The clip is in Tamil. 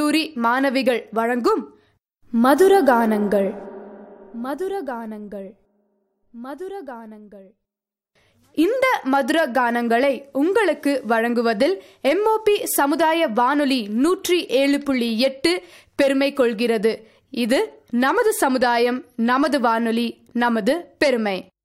கல்லூரி மாணவிகள் வழங்கும் மதுரகானங்கள் மதுரகானங்கள் மதுரகானங்கள். இந்த மதுர கானங்களை உங்களுக்கு வழங்குவதில் எம்ஓபி சமுதாய வானொலி 107.8 பெருமை கொள்கிறது. இது நமது சமுதாயம், நமது வானொலி, நமது பெருமை.